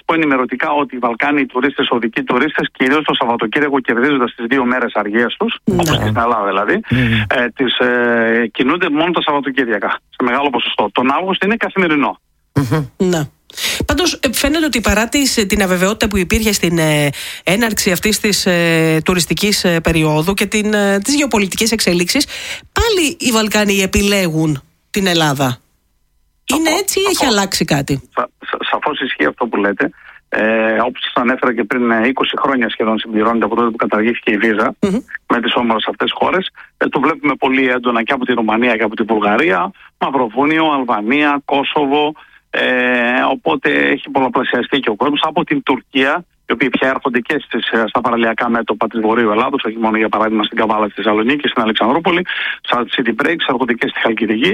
πω ενημερωτικά ότι οι Βαλκάνοι τουρίστες, οδικοί τουρίστες, κυρίως το Σαββατοκύριακο κερδίζοντας τις 2 μέρες αργίας τους, όπως και στην Ελλάδα δηλαδή, κινούνται μόνο τα Σαββατοκύριακα, σε μεγάλο ποσοστό. Τον Αύγουστο είναι καθημερινό. Ναι. Πάντως φαίνεται ότι παρά την αβεβαιότητα που υπήρχε στην έναρξη αυτής της τουριστικής περίοδου και τις γεωπολιτικές εξελίξεις, πάλι οι Βαλκάνοι επιλέγουν την Ελλάδα. Είναι έτσι ή έχει αλλάξει κάτι? Σαφώς ισχύει αυτό που λέτε. Όπως σας ανέφερα και πριν 20 χρόνια σχεδόν συμπληρώνεται από τότε που καταργήθηκε η βίζα με τις όμορες αυτές χώρες. Το βλέπουμε πολύ έντονα και από τη Ρουμανία και από τη Βουλγαρία, Μαυροβούνιο, Αλβανία, Κόσοβο. Οπότε έχει πολλαπλασιαστεί και ο κόσμος. Από την Τουρκία, οι οποίοι πια έρχονται και στα παραλιακά μέτωπα της Βορείου Ελλάδος, όχι μόνο για παράδειγμα στην Καβάλα, στη Θεσσαλονίκη, στην Αλεξανδρούπολη, στα city breaks, έρχονται και στη Χαλκιδική,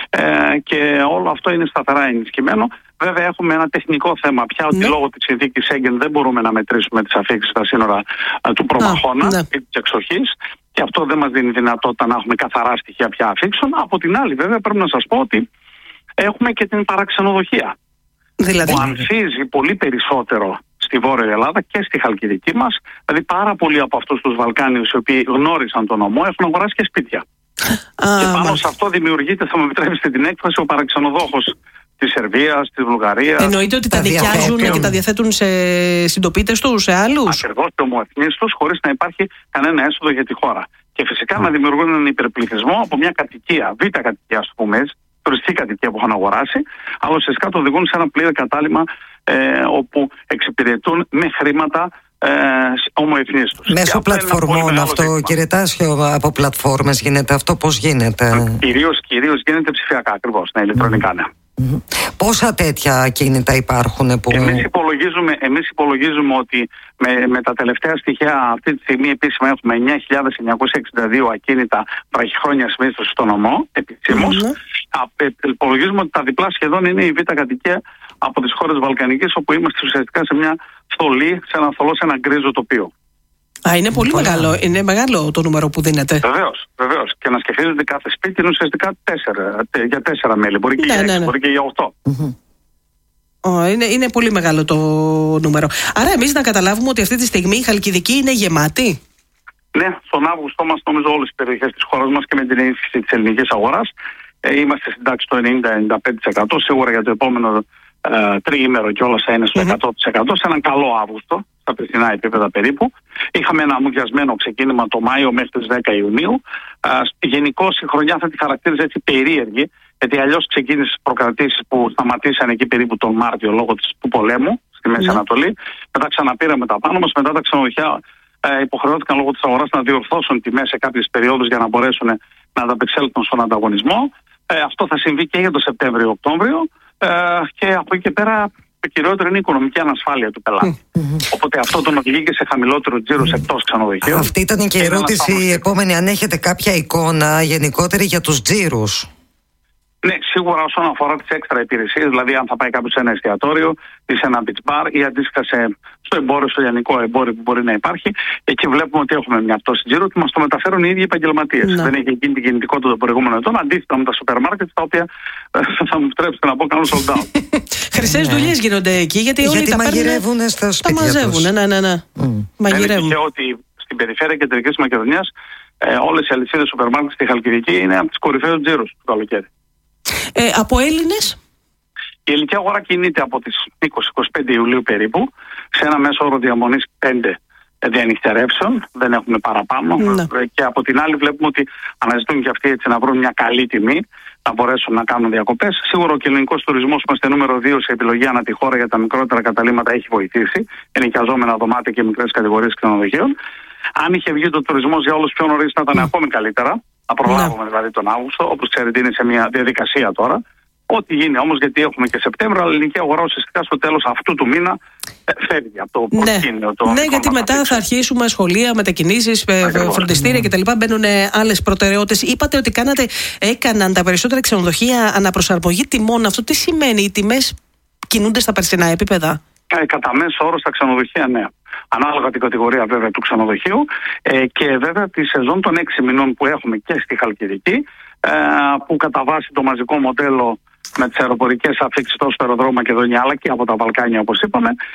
και όλο αυτό είναι σταθερά ενισχυμένο. Βέβαια, έχουμε ένα τεχνικό θέμα πια, ότι λόγω της συνθήκης Σέγγεν δεν μπορούμε να μετρήσουμε τις αφήξεις στα σύνορα του προμαχώνα ή της εξοχής, και αυτό δεν μας δίνει δυνατότητα να έχουμε καθαρά στοιχεία πια αφήξεων. Από την άλλη, βέβαια, πρέπει να σας πω ότι έχουμε και την παραξενοδοχεία, δηλαδή, που ανθίζει πολύ περισσότερο στη Βόρεια Ελλάδα και στη Χαλκιδική μας. Δηλαδή πάρα πολλοί από αυτούς τους Βαλκάνιους οι οποίοι γνώρισαν τον ομό έχουν αγοράσει και σπίτια. Και πάνω σε αυτό δημιουργείται, θα μου επιτρέψετε την έκφραση, ο παραξενοδόχος της Σερβίας, της Βουλγαρίας. Εννοείται ότι τα νοικιάζουν και τα διαθέτουν σε συντοπίτες τους, σε άλλους. Ακριβώς, σε ομοεθνείς τους, χωρίς να υπάρχει κανένα έσοδο για τη χώρα. Και φυσικά να δημιουργούν έναν υπερπληθυσμό από μια κατοικία, β' κατοικία, ας πούμε, τουριστική κατοικία που είχαν αγοράσει, αλλά ουσιαστικά το οδηγούν σε ένα πλήρες κατάλημα όπου εξυπηρετούν με χρήματα ομοεθνείς τους. Μέσω πλατφορμών αυτό, κύριε Τάσιο, από πλατφόρμες γίνεται αυτό, πώς γίνεται? Κυρίως γίνεται ψηφιακά, ακριβώς, ηλεκτρονικά, ναι. Πόσα τέτοια κίνητα υπάρχουν που... Εμείς υπολογίζουμε ότι με τα τελευταία στοιχεία αυτή τη στιγμή επίσημα έχουμε 9.962 ακίνητα βραχυχρόνιας μίσθωσης στον ομό, επισήμως. Υπολογίζουμε ότι τα διπλά σχεδόν είναι η β' κατοικία από τις χώρες Βαλκανικής, όπου είμαστε ουσιαστικά σε μια θολή, σε ένα θολό, σε ένα γκρίζο τοπίο. Είναι πολύ μεγάλο. Είναι μεγάλο το νούμερο που δίνεται. Βεβαίως. Και να σκεφτείτε ότι κάθε σπίτι είναι ουσιαστικά 4 μέλη. Μπορεί και για 6, μπορεί και για 8. Είναι πολύ μεγάλο το νούμερο. Άρα εμείς να καταλάβουμε ότι αυτή τη στιγμή η Χαλκιδική είναι γεμάτη. Ναι, στον Αύγουστο μας, νομίζω όλες οι περιοχές της χώρας μας και με την ενίσχυση της ελληνικής αγοράς είμαστε στην τάξη το 90-95%. Σίγουρα για το επόμενο τριήμερο κιόλας θα είναι στο 100%, σε έναν καλό Αύγουστο, στα περσινά επίπεδα περίπου. Είχαμε ένα αμμουδιασμένο ξεκίνημα το Μάιο μέχρι τις 10 Ιουνίου. Γενικώς η χρονιά θα τη χαρακτήριζε έτσι περίεργη, γιατί αλλιώς ξεκίνησε τις προκρατήσεις που σταματήσαν εκεί περίπου τον Μάρτιο λόγω του πολέμου στη Μέση Ανατολή. Μετά ξαναπήραμε τα πάνω μας, μετά τα ξενοδοχεία υποχρεώθηκαν λόγω της αγοράς να διορθώσουν τιμές σε κάποιες περιόδους για να μπορέσουν να ανταπεξέλθουν στον ανταγωνισμό. Αυτό θα συμβεί και για το Σεπτέμβριο-Οκτώβριο, και από εκεί και πέρα το κυριότερο είναι η οικονομική ανασφάλεια του πελάτη. Οπότε αυτό τον οδηγεί και σε χαμηλότερο τζίρους εκτός ξενοδοχείου. Αυτή ήταν και η ερώτηση η επόμενη, αν έχετε κάποια εικόνα γενικότερη για τους τζίρους. Ναι, σίγουρα όσον αφορά τις έξτρα υπηρεσίες, δηλαδή αν θα πάει κάποιος σε ένα εστιατόριο ή σε ένα beach bar ή αντίστοιχα στο εμπόριο, στο λιανικό εμπόριο που μπορεί να υπάρχει, εκεί βλέπουμε ότι έχουμε μια πτώση τζίρου και μας το μεταφέρουν οι ίδιοι επαγγελματίες. Δεν έχει γίνει την κινητικότητα των προηγούμενων ετών, αντίθετα με τα σούπερ μάρκετ, τα οποία θα μου επιτρέψετε να πω κάνουν sold out. Χρυσές δουλειές γίνονται εκεί, γιατί όλοι τα μαγειρεύουν στα σπίτια τους. Τα μαζεύουν, ναι. Μαγειρεύουν. Είναι ότι στην περιφέρεια Κεντρικής Μακεδονίας όλες οι αλυσίδες σούπερ μάρκετ στη Χαλκιδική είναι από τις κορυφαίους τζίρους του καλοκαίρι. Από Έλληνες? Η ελληνική αγορά κινείται από τις 20-25 Ιουλίου περίπου σε ένα μέσο όρο διαμονής 5 διανυχτερεύσεων, δεν έχουμε παραπάνω. Και από την άλλη βλέπουμε ότι αναζητούν και αυτοί έτσι να βρουν μια καλή τιμή, να μπορέσουν να κάνουν διακοπές. Σίγουρα ο ελληνικός τουρισμός, που είμαστε νούμερο 2 σε επιλογή ανά τη χώρα για τα μικρότερα καταλύματα, έχει βοηθήσει. Ενοικιαζόμενα δωμάτια και μικρές κατηγορίες ξενοδοχείων. Αν είχε βγει το τουρισμός για όλους πιο νωρίς, θα ήταν ακόμη καλύτερα. Να προλάβουμε δηλαδή τον Αύγουστο, όπως ξέρετε είναι σε μια διαδικασία τώρα. Ό,τι γίνει όμως, γιατί έχουμε και Σεπτέμβριο, αλλά η ελληνική αγορά ουσιαστικά στο τέλος αυτού του μήνα φεύγει από το προσκήνιο. Ναι, γιατί μετά θα αρχίσουμε σχολεία, μετακινήσεις, φροντιστήρια κτλ. Μπαίνουν άλλες προτεραιότητες. Είπατε ότι έκαναν τα περισσότερα ξενοδοχεία αναπροσαρμογή τιμών. Αυτό τι σημαίνει? Οι τιμές κινούνται στα περσινά επίπεδα? Κατά μέσο όρο στα ξενοδοχεία, ναι. Ανάλογα την κατηγορία βέβαια του ξενοδοχείου, και βέβαια τη σεζόν των 6 μηνών που έχουμε και στη Χαλκιδική, που κατά βάση το μαζικό μοντέλο με τις αεροπορικές αφήξεις τόσο στο αεροδρόμιο Μακεδονία αλλά και από τα Βαλκάνια, όπως είπαμε,